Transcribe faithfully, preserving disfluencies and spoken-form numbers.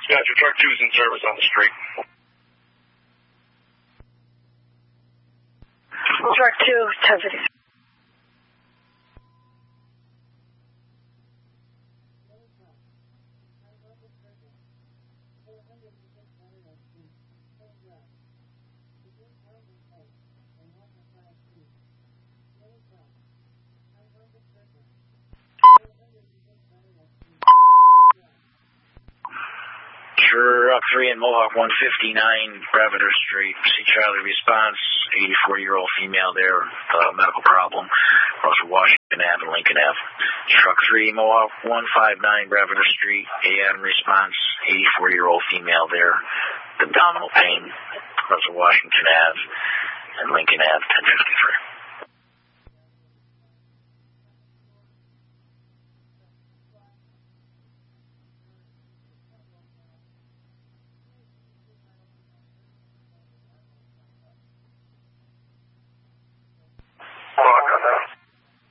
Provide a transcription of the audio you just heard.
Gotcha. Truck two's in service on the street. Truck two, ten fifty. Truck three in Mohawk, one fifty-nine Bravender Street. See Charlie response, eighty-four-year-old female there, uh, medical problem, across Washington Avenue and Lincoln Avenue. Truck three, Mohawk, one fifty-nine Bravender Street, A M response, eighty-four-year-old female there, abdominal pain, across Washington Avenue and Lincoln Avenue, ten fifty-three.